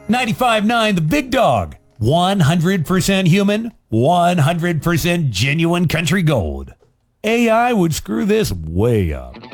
95.9 The Big Dog. 100% human, 100% genuine country gold. AI would screw this way up.